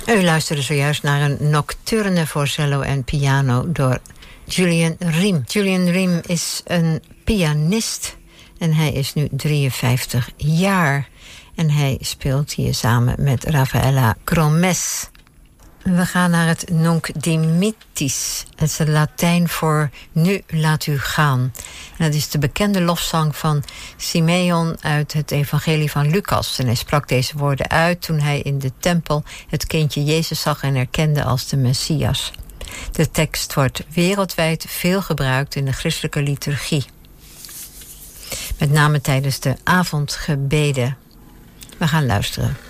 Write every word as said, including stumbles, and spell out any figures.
U luisterde zojuist naar een nocturne voor cello en piano door Julian Riem. Julian Riem is een pianist en hij is nu drieënvijftig jaar. En hij speelt hier samen met Rafaela Cromes. We gaan naar het Nunc Dimittis. Het is het Latijn voor nu laat u gaan. En dat is de bekende lofzang van Simeon uit het evangelie van Lucas. En hij sprak deze woorden uit toen hij in de tempel het kindje Jezus zag en herkende als de Messias. De tekst wordt wereldwijd veel gebruikt in de christelijke liturgie. Met name tijdens de avondgebeden. We gaan luisteren.